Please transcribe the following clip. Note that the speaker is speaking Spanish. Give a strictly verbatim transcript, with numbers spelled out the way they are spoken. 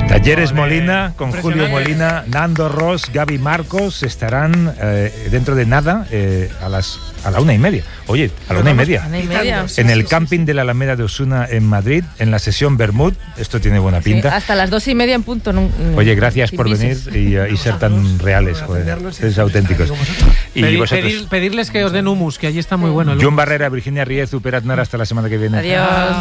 Talleres Molina, con Julio Molina, Nando Ross, Gaby Marcos estarán eh, dentro de nada eh, a las a la una y media. Oye, a la una y media. Una y media. En el camping de la Alameda de Osuna en Madrid, en la sesión Bermud. Esto tiene buena pinta. Sí, hasta las dos y media en punto. No, no, Oye, gracias por venir y, y ser tan reales, joder. Sois auténticos. Y Pedir, vosotros. pedir, pedirles que os den humus, que allí está muy bueno. John Barrera, Virginia Riez, Uperatnar, hasta la semana que viene. Adiós.